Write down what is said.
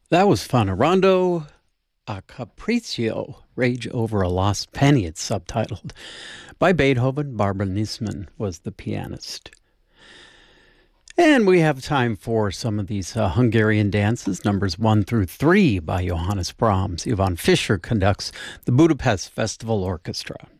That was fun. A rondo a capriccio, Rage Over a Lost Penny, it's subtitled. By Beethoven, Barbara Niesman was the pianist. And we have time for some of these Hungarian dances, numbers 1 through 3 by Johannes Brahms. Ivan Fischer conducts the Budapest Festival Orchestra.